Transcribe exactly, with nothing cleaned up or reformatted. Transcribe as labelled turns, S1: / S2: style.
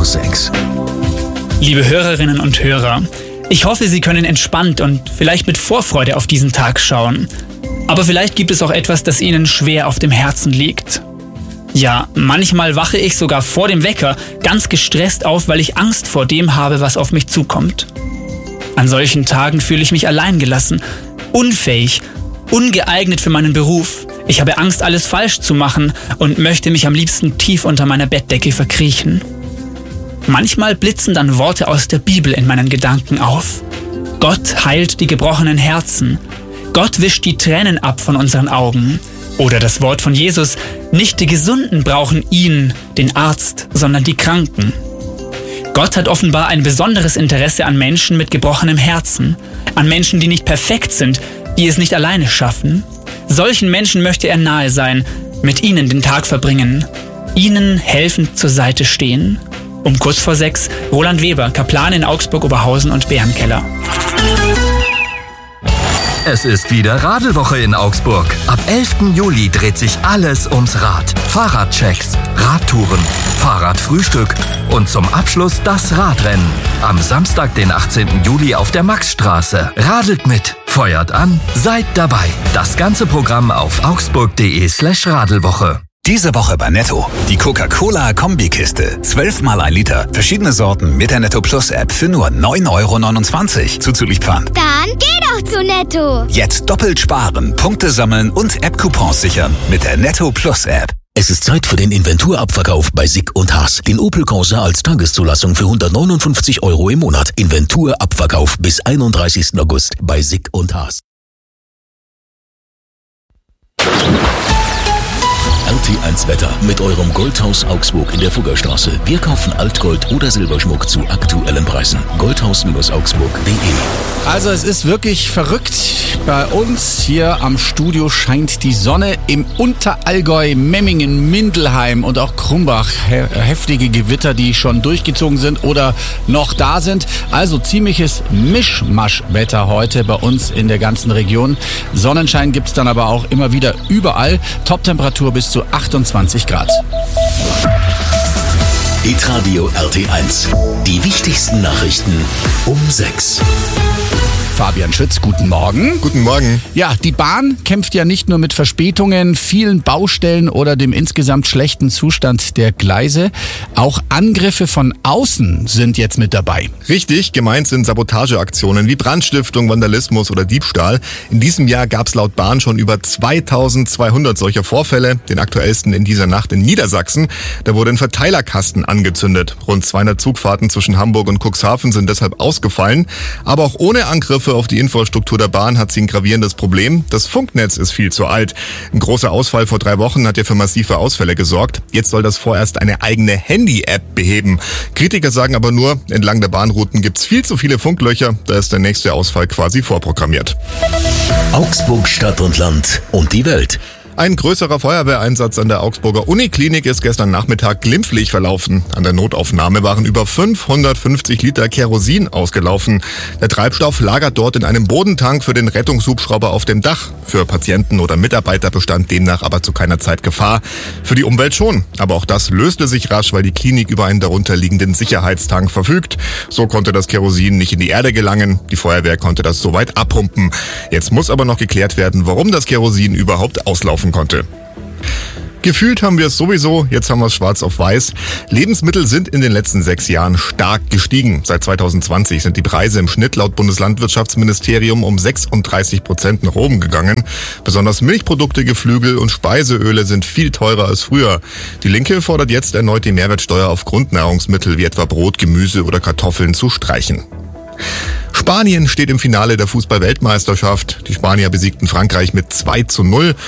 S1: sechs.
S2: Liebe Hörerinnen und Hörer, ich hoffe, Sie können entspannt und vielleicht mit Vorfreude auf diesen Tag schauen. Aber vielleicht gibt es auch etwas, das Ihnen schwer auf dem Herzen liegt. Ja, manchmal wache ich sogar vor dem Wecker ganz gestresst auf, weil ich Angst vor dem habe, was auf mich zukommt. An solchen Tagen fühle ich mich alleingelassen, unfähig, ungeeignet für meinen Beruf. Ich habe Angst, alles falsch zu machen und möchte mich am liebsten tief unter meiner Bettdecke verkriechen. Manchmal blitzen dann Worte aus der Bibel in meinen Gedanken auf. Gott heilt die gebrochenen Herzen. Gott wischt die Tränen ab von unseren Augen. Oder das Wort von Jesus: Nicht die Gesunden brauchen ihn, den Arzt, sondern die Kranken. Gott hat offenbar ein besonderes Interesse an Menschen mit gebrochenem Herzen, an Menschen, die nicht perfekt sind, die es nicht alleine schaffen. Solchen Menschen möchte er nahe sein, mit ihnen den Tag verbringen, ihnen helfend zur Seite stehen. Um kurz vor sechs, Roland Weber, Kaplan in Augsburg-Oberhausen und Bärenkeller.
S1: Es ist wieder Radelwoche in Augsburg. Ab elften Juli dreht sich alles ums Rad. Fahrradchecks, Radtouren, Fahrradfrühstück und zum Abschluss das Radrennen. Am Samstag, den achtzehnten Juli auf der Maxstraße. Radelt mit, feuert an, seid dabei. Das ganze Programm auf augsburg.de slash Radelwoche.
S3: Diese Woche bei Netto. Die Coca-Cola-Kombikiste. zwölf mal ein Liter. Verschiedene Sorten mit der Netto Plus App für nur neun Euro neunundzwanzig. Zuzüglich Pfand.
S4: Dann geh doch zu Netto.
S3: Jetzt doppelt sparen, Punkte sammeln und App-Coupons sichern mit der Netto Plus App.
S5: Es ist Zeit für den Inventurabverkauf bei Sick und Haas. Den Opel Corsa als Tageszulassung für hundertneunundfünfzig Euro im Monat. Inventurabverkauf bis einunddreißigsten August bei Sick und Haas. R T eins Wetter mit eurem Goldhaus Augsburg in der Fuggerstraße. Wir kaufen Altgold oder Silberschmuck zu aktuellen Preisen. goldhaus Augsburg punkt de.
S6: Also es ist wirklich verrückt. Bei uns hier am Studio scheint die Sonne. Im Unterallgäu, Memmingen, Mindelheim und auch Krumbach he- heftige Gewitter, die schon durchgezogen sind oder noch da sind. Also ziemliches Mischmaschwetter heute bei uns in der ganzen Region. Sonnenschein gibt's dann aber auch immer wieder überall. Toptemperatur bis zu achtundzwanzig Grad.
S5: Hitradio R T eins. Die wichtigsten Nachrichten um sechs.
S6: Fabian Schütz, guten Morgen.
S7: Guten Morgen.
S6: Ja, die Bahn kämpft ja nicht nur mit Verspätungen, vielen Baustellen oder dem insgesamt schlechten Zustand der Gleise. Auch Angriffe von außen sind jetzt mit dabei.
S7: Richtig, gemeint sind Sabotageaktionen wie Brandstiftung, Vandalismus oder Diebstahl. In diesem Jahr gab es laut Bahn schon über zweitausendzweihundert solcher Vorfälle. Den aktuellsten in dieser Nacht in Niedersachsen. Da wurde ein Verteilerkasten angezündet. Rund zweihundert Zugfahrten zwischen Hamburg und Cuxhaven sind deshalb ausgefallen. Aber auch ohne Angriffe auf die Infrastruktur der Bahn hat sie ein gravierendes Problem. Das Funknetz ist viel zu alt. Ein großer Ausfall vor drei Wochen hat ja für massive Ausfälle gesorgt. Jetzt soll das vorerst eine eigene Handy-App beheben. Kritiker sagen aber nur, entlang der Bahnrouten gibt's viel zu viele Funklöcher. Da ist der nächste Ausfall quasi vorprogrammiert.
S5: Augsburg, Stadt und Land und die Welt.
S7: Ein größerer Feuerwehreinsatz an der Augsburger Uniklinik ist gestern Nachmittag glimpflich verlaufen. An der Notaufnahme waren über fünfhundertfünfzig Liter Kerosin ausgelaufen. Der Treibstoff lagert dort in einem Bodentank für den Rettungshubschrauber auf dem Dach. Für Patienten oder Mitarbeiter bestand demnach aber zu keiner Zeit Gefahr. Für die Umwelt schon. Aber auch das löste sich rasch, weil die Klinik über einen darunterliegenden Sicherheitstank verfügt. So konnte das Kerosin nicht in die Erde gelangen. Die Feuerwehr konnte das soweit abpumpen. Jetzt muss aber noch geklärt werden, warum das Kerosin überhaupt auslaufen konnte. Gefühlt haben wir es sowieso, jetzt haben wir es schwarz auf weiß. Lebensmittel sind in den letzten sechs Jahren stark gestiegen. Seit zweitausendzwanzig sind die Preise im Schnitt laut Bundeslandwirtschaftsministerium um sechsunddreißig Prozent nach oben gegangen. Besonders Milchprodukte, Geflügel und Speiseöle sind viel teurer als früher. Die Linke fordert jetzt erneut die Mehrwertsteuer auf Grundnahrungsmittel wie etwa Brot, Gemüse oder Kartoffeln zu streichen. Spanien steht im Finale der Fußball-Weltmeisterschaft. Die Spanier besiegten Frankreich mit zwei zu null